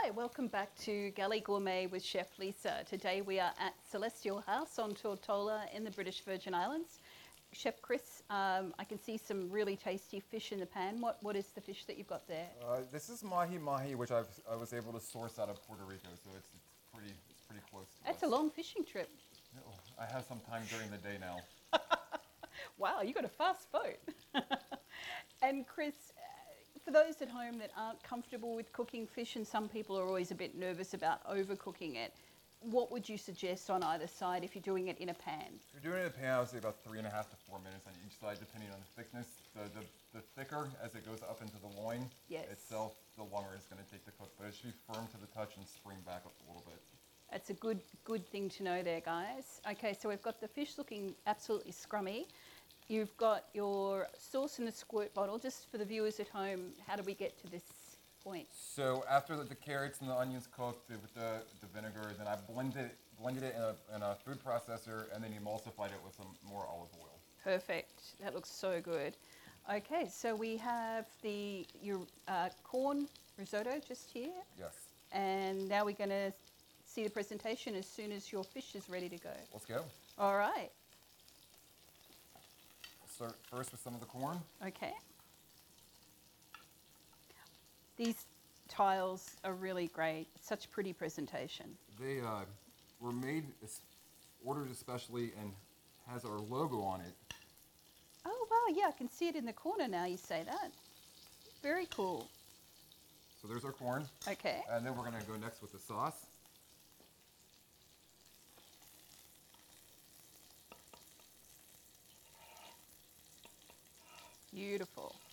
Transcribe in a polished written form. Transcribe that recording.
Hi, welcome back to Galley Gourmet with Chef Lisa. Today we are at Celestial House on Tortola in the British Virgin Islands. Chef Chris, I can see some really tasty fish in the pan. What is the fish that you've got there? This is mahi, which I was able to source out of Puerto Rico, so it's pretty close to That's us. a long fishing trip. I have some time during the day now. Wow, you got a fast boat. And Chris, for those at home that aren't comfortable with cooking fish, and some people are always a bit nervous about overcooking it, what would you suggest on either side if you're doing it in a pan? If you're doing it in a pan, I would say about 3.5 to 4 minutes on each side, depending on the thickness. The thicker as it goes up into the loin itself, the longer it's going to take to cook. But it should be firm to the touch and spring back up a little bit. That's a good thing to know there, guys. Okay, so we've got the fish looking absolutely scrummy. You've got your sauce in the squirt bottle. Just for the viewers at home, how do we get to this point? So after the carrots and the onions cooked with the vinegar, then I blended it in a food processor, and then emulsified it with some more olive oil. Perfect. That looks so good. Okay, so we have your corn risotto just here. Yes. And now we're going to see the presentation as soon as your fish is ready to go. Let's go. All right. Start first with some of the corn. Okay. These tiles are really great. Such pretty presentation. They were ordered especially, and has our logo on it. Oh, wow, yeah, I can see it in the corner now you say that. Very cool. So there's our corn. Okay. And then we're going to go next with the sauce. Beautiful.